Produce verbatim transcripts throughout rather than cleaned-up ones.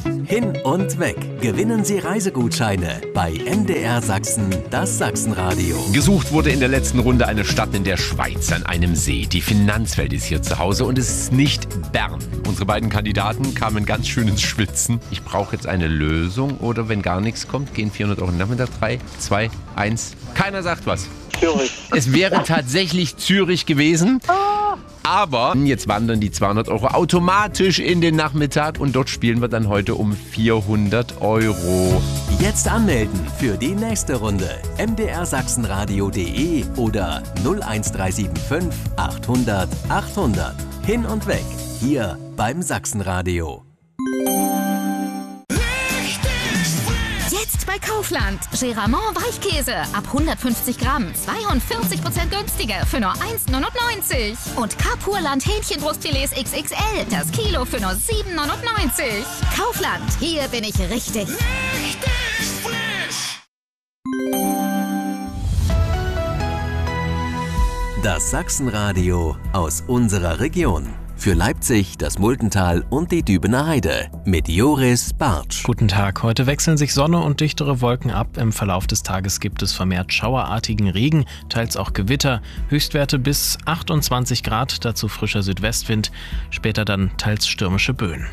Hin und weg. Gewinnen Sie Reisegutscheine bei M D R Sachsen, das Sachsenradio. Gesucht wurde in der letzten Runde eine Stadt in der Schweiz an einem See. Die Finanzwelt ist hier zu Hause und es ist nicht Bern. Unsere beiden Kandidaten kamen ganz schön ins Schwitzen. Ich brauche jetzt eine Lösung oder wenn gar nichts kommt, gehen vierhundert Euro Nachmittag. drei, zwei, eins. Keiner sagt was. Zürich. Es wäre tatsächlich Zürich gewesen. Aber jetzt wandern die zweihundert Euro automatisch in den Nachmittag und dort spielen wir dann heute um vierhundert Euro. Jetzt anmelden für die nächste Runde. m d r sachsenradio punkt de oder null eins drei sieben fünf achthundert achthundert. Hin und weg. Hier beim Sachsenradio. Jetzt bei Kaufland. Geramont Weichkäse ab hundertfünfzig Gramm. zweiundvierzig Prozent günstiger für nur eins neunundneunzig. Und Kapurland Hähnchenbrustfilets X X L. Das Kilo für nur sieben neunundneunzig. Kaufland. Hier bin ich richtig. Richtig frisch. Das Sachsenradio aus unserer Region. Für Leipzig, das Multental und die Dübener Heide mit Joris Bartsch. Guten Tag. Heute wechseln sich Sonne und dichtere Wolken ab. Im Verlauf des Tages gibt es vermehrt schauerartigen Regen, teils auch Gewitter. Höchstwerte bis achtundzwanzig Grad, dazu frischer Südwestwind. Später dann teils stürmische Böen.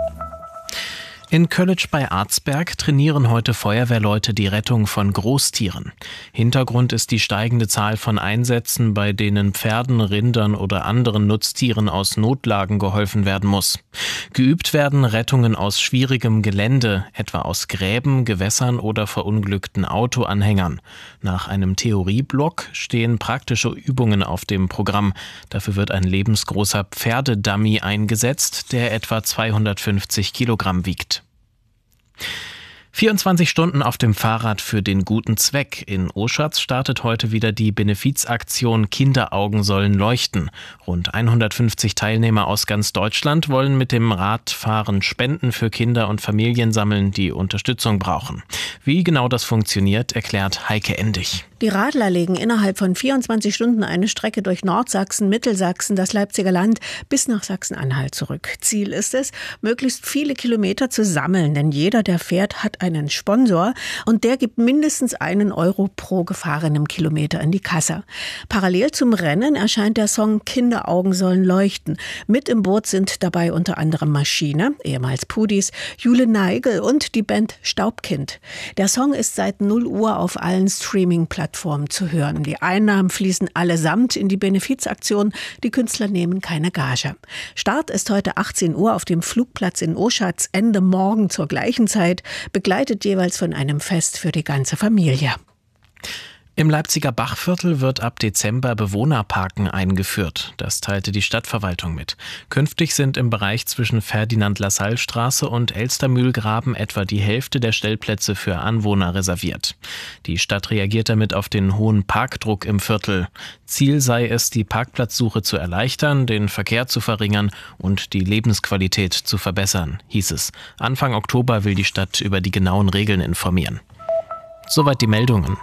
In Köllitsch bei Arzberg trainieren heute Feuerwehrleute die Rettung von Großtieren. Hintergrund ist die steigende Zahl von Einsätzen, bei denen Pferden, Rindern oder anderen Nutztieren aus Notlagen geholfen werden muss. Geübt werden Rettungen aus schwierigem Gelände, etwa aus Gräben, Gewässern oder verunglückten Autoanhängern. Nach einem Theorieblock stehen praktische Übungen auf dem Programm. Dafür wird ein lebensgroßer Pferdedummy eingesetzt, der etwa zweihundertfünfzig Kilogramm wiegt. vierundzwanzig Stunden auf dem Fahrrad für den guten Zweck. In Oschatz startet heute wieder die Benefizaktion Kinderaugen sollen leuchten. Rund hundertfünfzig Teilnehmer aus ganz Deutschland wollen mit dem Radfahren Spenden für Kinder und Familien sammeln, die Unterstützung brauchen. Wie genau das funktioniert, erklärt Heike Endig. Die Radler legen innerhalb von vierundzwanzig Stunden eine Strecke durch Nordsachsen, Mittelsachsen, das Leipziger Land bis nach Sachsen-Anhalt zurück. Ziel ist es, möglichst viele Kilometer zu sammeln, denn jeder, der fährt, hat einen Sponsor und der gibt mindestens einen Euro pro gefahrenem Kilometer in die Kasse. Parallel zum Rennen erscheint der Song Kinderaugen sollen leuchten. Mit im Boot sind dabei unter anderem Maschine, ehemals Pudis, Jule Neigel und die Band Staubkind. Der Song ist seit null Uhr auf allen Streaming-Plattformen zu hören. Die Einnahmen fließen allesamt in die Benefizaktion. Die Künstler nehmen keine Gage. Start ist heute achtzehn Uhr auf dem Flugplatz in Oschatz, Ende morgen zur gleichen Zeit, begleitet jeweils von einem Fest für die ganze Familie. Im Leipziger Bachviertel wird ab Dezember Bewohnerparken eingeführt. Das teilte die Stadtverwaltung mit. Künftig sind im Bereich zwischen Ferdinand-Lassalle-Straße und Elstermühlgraben etwa die Hälfte der Stellplätze für Anwohner reserviert. Die Stadt reagiert damit auf den hohen Parkdruck im Viertel. Ziel sei es, die Parkplatzsuche zu erleichtern, den Verkehr zu verringern und die Lebensqualität zu verbessern, hieß es. Anfang Oktober will die Stadt über die genauen Regeln informieren. Soweit die Meldungen.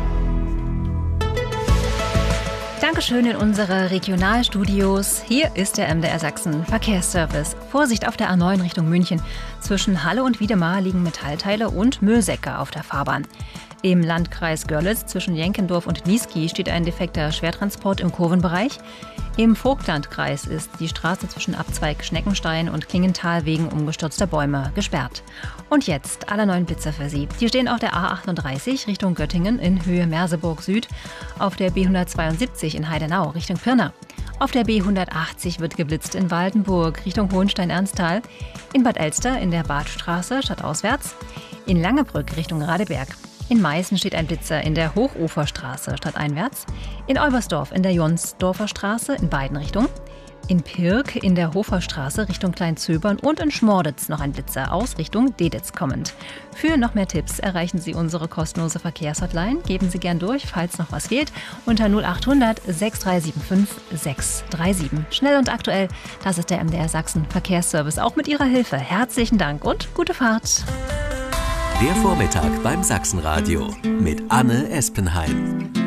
Dankeschön in unsere Regionalstudios. Hier ist der M D R Sachsen Verkehrsservice. Vorsicht auf der A neun Richtung München. Zwischen Halle und Wiedemar liegen Metallteile und Müllsäcke auf der Fahrbahn. Im Landkreis Görlitz zwischen Jenkendorf und Niesky steht ein defekter Schwertransport im Kurvenbereich. Im Vogtlandkreis ist die Straße zwischen Abzweig Schneckenstein und Klingenthal wegen umgestürzter Bäume gesperrt. Und jetzt alle neuen Blitzer für Sie. Die stehen auf der A achtunddreißig Richtung Göttingen in Höhe Merseburg Süd, auf der B hundertzweiundsiebzig in Heidenau Richtung Pirna. Auf der B hundertachtzig wird geblitzt in Waldenburg Richtung Hohenstein-Ernsthal, in Bad Elster in der Badstraße stadtauswärts, in Langebrück Richtung Radeberg. In Meißen steht ein Blitzer in der Hochuferstraße stadteinwärts, in Olbersdorf in der Jonsdorfer Straße in beiden Richtungen, in Pirk in der Hoferstraße Richtung Kleinzöbern und in Schmorditz noch ein Blitzer aus Richtung Deditz kommend. Für noch mehr Tipps erreichen Sie unsere kostenlose Verkehrshotline. Geben Sie gern durch, falls noch was fehlt, unter null achthundert sechs drei sieben fünf sechs drei sieben. Schnell und aktuell, das ist der M D R Sachsen Verkehrsservice. Auch mit Ihrer Hilfe. Herzlichen Dank und gute Fahrt. Der Vormittag beim Sachsenradio mit Anne Espenheim.